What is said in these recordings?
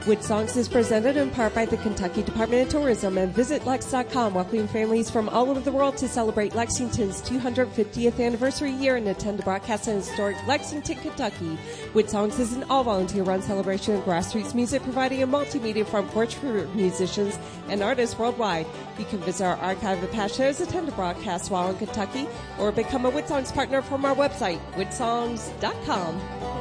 Wood Songs is presented in part by the Kentucky Department of Tourism and VisitLex.com, welcoming families from all over the world to celebrate Lexington's 250th anniversary year and attend the broadcast in historic Lexington, Kentucky. Wood Songs is an all-volunteer run celebration of grassroots music, providing a multimedia front porch for musicians and artists worldwide. You can visit our archive of past shows, attend a broadcast while in Kentucky, or become a Wood Songs partner from our website, woodsongs.com.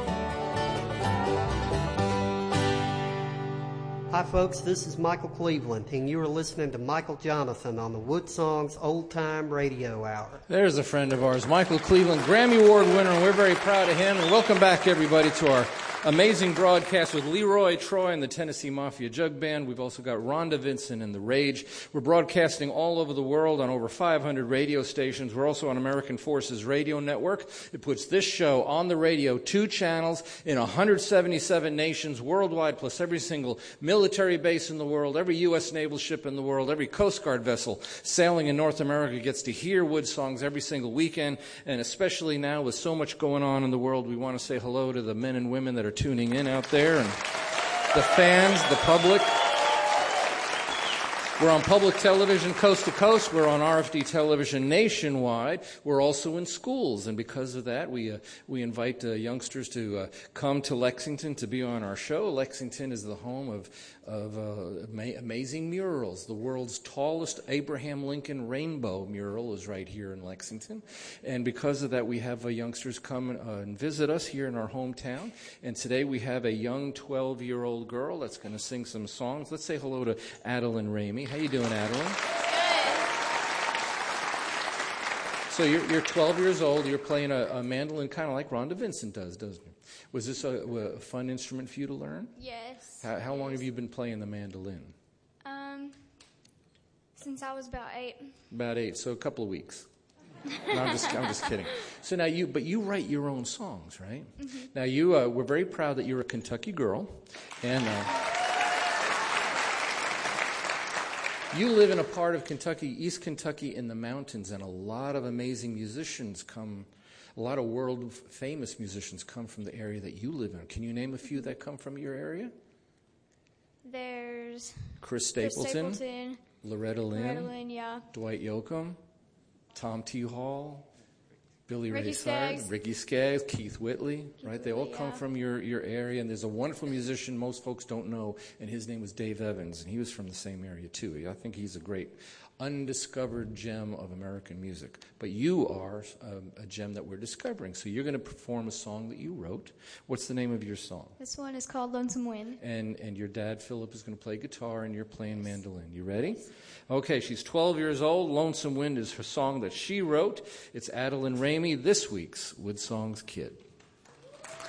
Hi folks, this is Michael Cleveland, and you are listening to Michael Jonathan on the Wood Songs Old Time Radio Hour. There's a friend of ours, Michael Cleveland, Grammy Award winner, and we're very proud of him. And welcome back, everybody, to our amazing broadcast with Leroy Troy and the Tennessee Mafia Jug Band. We've also got Rhonda Vincent and The Rage. We're broadcasting all over the world on over 500 radio stations. We're also on American Forces Radio Network. It puts this show on the radio, 2 channels in 177 nations worldwide, plus every single military base in the world, every U.S. naval ship in the world, every Coast Guard vessel sailing in North America gets to hear Wood Songs every single weekend. And especially now with so much going on in the world, we want to say hello to the men and women that are tuning in out there, and the fans, the public. We're on public television coast to coast. We're on RFD television nationwide. We're also in schools, and because of that, we invite youngsters to come to Lexington to be on our show. Lexington is the home of amazing murals. The world's tallest Abraham Lincoln rainbow mural is right here in Lexington, and because of that, we have youngsters come and visit us here in our hometown. And today we have a young 12-year-old girl that's going to sing some songs. Let's say hello to Adeline Ramey. How you doing, Adeline? Good. So you're 12 years old. You're playing a mandolin kind of like Rhonda Vincent does, doesn't it? Was this a fun instrument for you to learn? Yes. How long have you been playing the mandolin? Since I was about 8. About 8, so a couple of weeks. No, I'm just kidding. So now you write your own songs, right? Mm-hmm. Now we're very proud that you're a Kentucky girl, and you live in a part of Kentucky, East Kentucky, in the mountains, and a lot of amazing musicians come. A lot of world-famous musicians come from the area that you live in. Can you name a few that come from your area? There's Chris Stapleton, Loretta Lynn, yeah. Dwight Yoakam, Tom T. Hall, Billy Ricky Ray Skaggs. Cyrus, Ricky Skaggs, Keith Whitley, right? They all come from your area, and there's a wonderful musician most folks don't know, and his name was Dave Evans, and he was from the same area too. I think he's a great undiscovered gem of American music. But you are a gem that we're discovering. So you're going to perform a song that you wrote. What's the name of your song? This one is called Lonesome Wind. And your dad, Philip, is going to play guitar, and you're playing mandolin. You ready? Okay, she's 12 years old. Lonesome Wind is her song that she wrote. It's Adeline Ramey, this week's Wood Songs Kid.